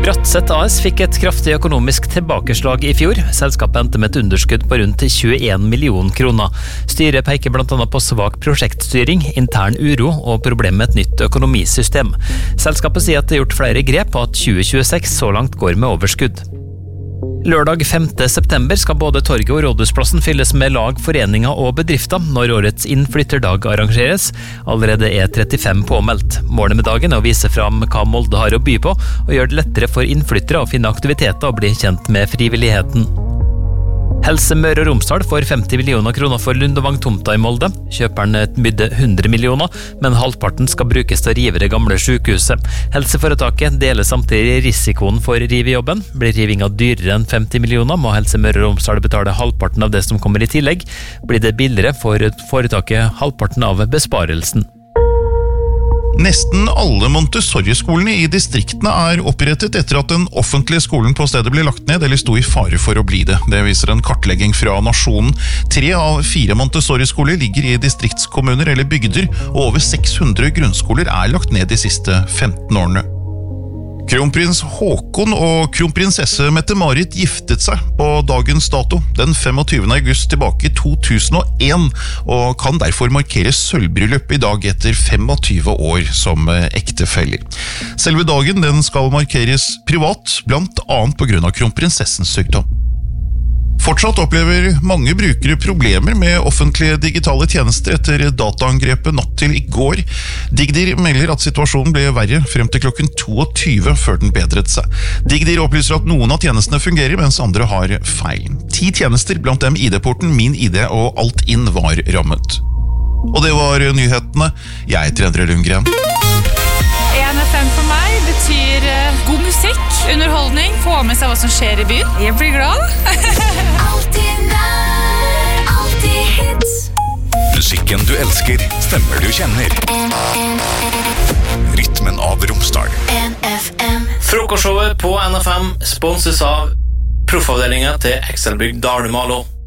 Bratseth AS fikk et kraftig økonomisk tilbakeslag i fjor. Selskapet endte med et underskudd på rundt 21 millioner kroner. Styret peker blant annet på svak prosjektstyring, intern uro og problemer med et nytt økonomisystem. Selskapet sier at det er gjort flere grep og at 2026 så langt går med overskudd. Lørdag 5. september skal både torget og rådhusplassen fylles med lag, foreninger og bedrifter når årets innflytterdag arrangeres. Allerede er 35 påmeldt. Målet med dagen er å vise fram hva Molde har å by på, og gjøre det lettere for innflyttere å finne aktiviteter og bli kjent med frivilligheten. Helse Møre og Romsdal får 50 millioner kroner for Lundevang-tomta i Molde. Kjøperen bydde 100 millioner, men halvparten skal brukes til å rive det gamle sykehuset. Helseforetaket deler samtidig risikoen for rivejobben. Blir rivinga dyrere enn 50 millioner, må Helse Møre og Romsdal betale halvparten av det som kommer i tillegg. Blir det billigere, får foretaket halvparten av besparelsen. Nesten alle Montessori-skolene i distriktene er opprettet etter at den offentlige skolen på stedet ble lagt ned eller sto i fare for å bli det. Det viser en kartlegging fra Nasjonen. 3 av 4 Montessori-skoler ligger i distriktskommuner eller bygder, og over 600 grunnskoler er lagt ned de siste 15 årene. Kronprins Håkon og kronprinsesse Mette-Marit giftet seg på dagens dato, den 25. august tilbake i 2001, og kan derfor markere sølvbryllup i dag etter 25 år som ektefeller. Selve dagen den skal markeres privat, blant annet på grunn av kronprinsessens sykdom. Fortsatt opplever mange brukere problemer med offentlige digitale tjenester etter dataangrepet natt til i går. Digdir melder at situasjonen ble verre frem til klokken 22 før den bedret seg. Digdir opplyser at noen av tjenestene fungerer, mens andre har feil. 10 tjenester, blant dem ID-porten, Min ID og Altinn var rammet. Og det var nyhetene. Jeg heter Endre Lundgren. 1FM for meg betyr god musikk, underholdning, få med seg hva som skjer i byen. Jeg blir glad. Alltid nær, alltid hits. Musikken du elsker, stemmer du kjenner. Rytmen av Romsdal. NFM. Frokostshowet på NFM sponses av proffavdelingen til Excelbygg Dale Malo.